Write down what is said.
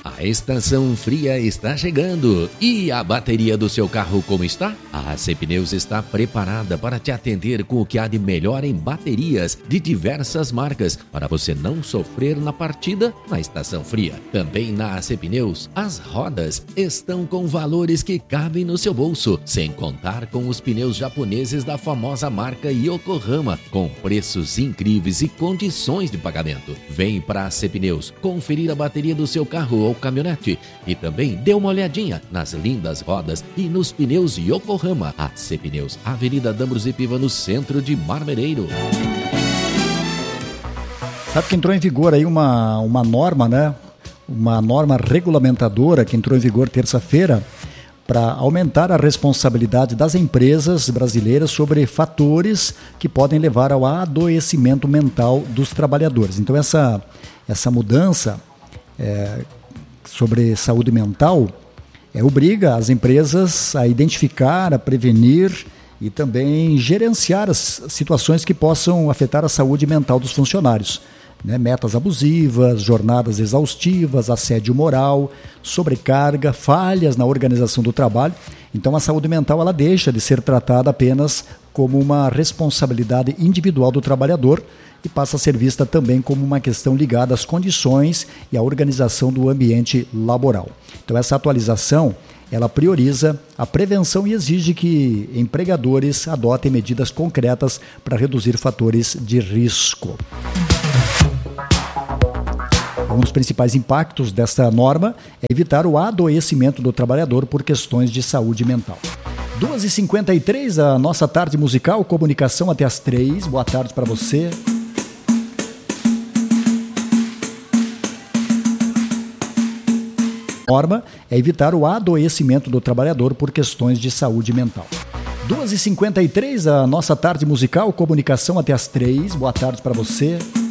A estação fria está chegando. E a bateria do seu carro como está? A AC Pneus está preparada para te atender com o que há de melhor em baterias de diversas marcas, para você não sofrer na partida na estação fria. Também na AC Pneus, as rodas estão com valores que cabem no seu bolso, sem contar com os pneus japoneses da famosa marca Yokohama, com preços incríveis e condições de pagamento. Vem para a AC Pneus conferir a bateria do seu carro ou caminhonete e também dê uma olhadinha nas lindas rodas e nos pneus Yokohama. AC Pneus, Avenida D'Ambrosio Piva, no centro de Marmereiro. Sabe que entrou em vigor aí uma norma, né? Uma norma regulamentadora que entrou em vigor terça-feira para aumentar a responsabilidade das empresas brasileiras sobre fatores que podem levar ao adoecimento mental dos trabalhadores. Então essa mudança sobre saúde mental obriga as empresas a identificar, a prevenir e também gerenciar as situações que possam afetar a saúde mental dos funcionários. Metas abusivas, jornadas exaustivas, assédio moral, sobrecarga, falhas na organização do trabalho. Então a saúde mental ela deixa de ser tratada apenas como uma responsabilidade individual do trabalhador e passa a ser vista também como uma questão ligada às condições e à organização do ambiente laboral. Então essa atualização ela prioriza a prevenção e exige que empregadores adotem medidas concretas para reduzir fatores de risco. Um dos principais impactos desta norma é evitar o adoecimento do trabalhador por questões de saúde mental. 2h53, a nossa tarde musical, comunicação até as 3. Boa tarde para você. A norma é evitar o adoecimento do trabalhador por questões de saúde mental. 2h53, a nossa tarde musical, comunicação até as 3. Boa tarde para você.